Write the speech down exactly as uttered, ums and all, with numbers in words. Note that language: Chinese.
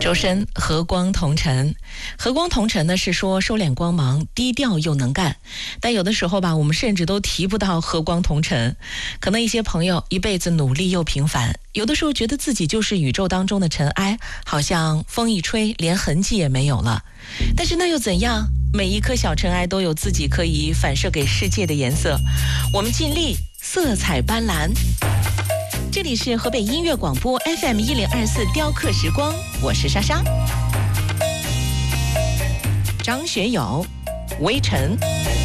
周深和光同尘，和光同尘呢是说收敛光芒，低调又能干。但有的时候吧，我们甚至都提不到和光同尘。可能一些朋友一辈子努力又平凡，有的时候觉得自己就是宇宙当中的尘埃，好像风一吹，连痕迹也没有了。但是那又怎样？每一颗小尘埃都有自己可以反射给世界的颜色，我们尽力色彩斑斓。这里是河北音乐广播 F M 一零二四雕刻时光，我是莎莎。张学友，微尘。